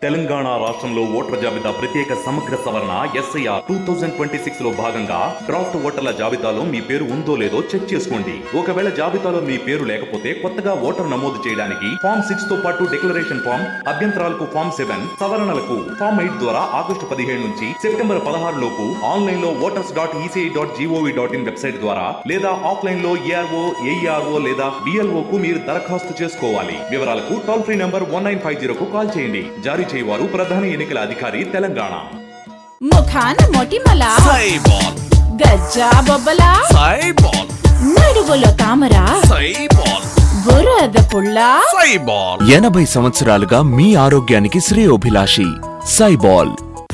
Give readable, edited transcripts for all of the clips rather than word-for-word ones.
తెలంగాణ రాష్ట్రంలో ఓటర్ల జాబితా ప్రత్యేక సమగ్ర సవరణ SIR 2026 లో భాగంగా డ్రాఫ్ట్ ఓటర్ల జాబితాలో మీ పేరు ఉందో లేదో చెక్ చేసుకోండి. ఒకవేళ జాబితాలో మీ పేరు లేకపోతే కొత్తగా ఓటర్ నమోదు చేయడానికి ఫామ్ 6 తో పాటు డిక్లరేషన్ ఫామ్, అభ్యంతరాలకు ఫామ్ 7, సవరణలకు ఫామ్ 8 ద్వారా ఆగస్టు 17 నుంచి సెప్టెంబర్ 16 లోపు ఆన్లైన్ లో voters.eci.gov.in వెబ్సైట్ ద్వారా లేదా ఆఫ్లైన్ లో ARO, AERO లేదా BLO కు మీరు దరఖాస్తు చేసుకోవాలి. వివరాలకు టోల్ ఫ్రీ నంబర్ 1950 కు కాల్ చేయండి. జారీ చేయవారు ప్రధాన ఎన్నికల అధికారి తెలంగాణ. ముఖాన మొటిమల సైబాల్, గజ్జా బొబ్బల సైబాల్, నడువులో తామర సైబాల్, బురద పుల్ల సైబాల్. 80 సంవత్సరాలుగా మీ ఆరోగ్యానికి శ్రేయోభిలాషి సైబాల్.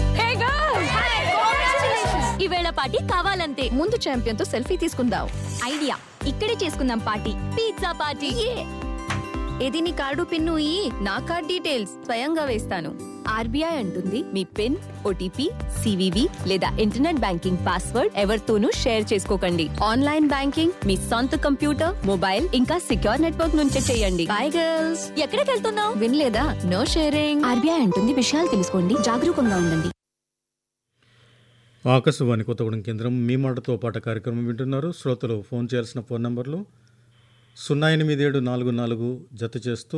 ఈవేళ పార్టీ కావాలంతే. ముందు ఛాంపియన్ తో సెల్ఫీ తీసుకుందాం. ఐడియా, ఇక్కడే చేసుకుందాం పార్టీ. Pizza party. ఏది నీ కార్డు పిన్ను నా కార్డ్ డీటెయిల్స్ స్వయంగా వేస్తాను. RBI అంటుంది మీ పిన్, OTP, CVV లేదా ఇంటర్నెట్ బ్యాంకింగ్ పాస్వర్డ్ ఎవరితోనూ షేర్ చేసుకోకండి. ఆన్లైన్ బ్యాంకింగ్ మీ సొంత కంప్యూటర్, మొబైల్ ఇంకా సిక్యూర్ నెట్వర్క్ నుంచే చేయండి. By girls. ఎక్కడికి వెళ్తున్నావు? వినలేదా? No sharing. RBI అంటుంది విషయాలు తెలుసుకోండి, జాగరూకంగా ఉండండి. ఆకాశవాణి కొత్తగూడెం కేంద్రం మీ మాటతో పాట కార్యక్రమం వింటున్నారు. శ్రోతలు ఫోన్ చేయాల్సిన ఫోన్ నంబర్లు 08744 జత చేస్తూ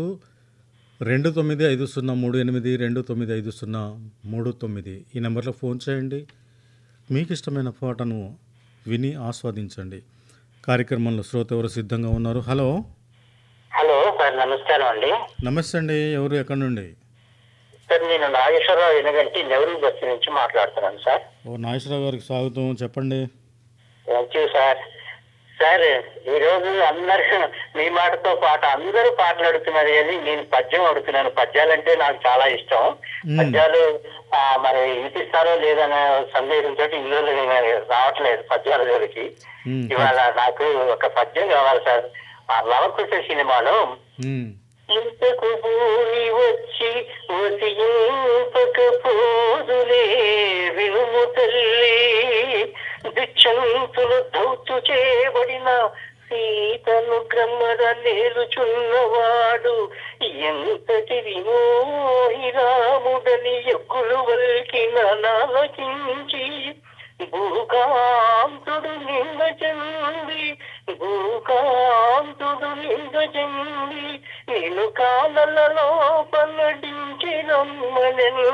295038295039 ఈ నెంబర్లో ఫోన్ చేయండి. మీకు ఇష్టమైన పాటను విని ఆస్వాదించండి. కార్యక్రమంలో శ్రోత ఎవరు సిద్ధంగా ఉన్నారు? హలో సార్, నమస్కారం అండి. నమస్తే అండి. ఎవరు, ఎక్కడి నుండి? సార్, నేను నాగేశ్వరరావు ఎనగంటి నెవరి బస్సు నుంచి మాట్లాడుతున్నాను సార్. నాగేశ్వరరావు గారికి స్వాగతం, చెప్పండి. Thank you sir. సార్, ఈరోజు అందరూ మీ మాటతో పాటు అందరూ పాటలు అడుగుతున్నారు కానీ నేను పద్యం అడుగుతున్నాను. పద్యాలంటే నాకు చాలా ఇష్టం. పద్యాలు మరి వినిపిస్తారో లేదనే సందేహంతో ఇందులో రావట్లేదు పద్యాల జోలికి. ఇవాళ నాకు ఒక పద్యం కావాలి సార్. లవకుశ సినిమాలో ఇంతకు భూమి వచ్చి వసిపోదులే వినుము తల్లి, దిచ్చంతులు దౌతు చేయబడిన సీతను గ్రమ్మద నేలుచున్నవాడు ఎంతటి విమోహి రాముడని ఎగ్గులు వల్కిన నాలకించి భూకాంతుడు నిందజంది నేను కాలలో పల్లడించి రమ్మనెను,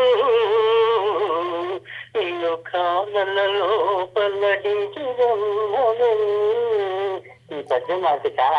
నేను కాలలో పల్లడించి రమ్మనెను. ఈ పద్యం నాకు చాలా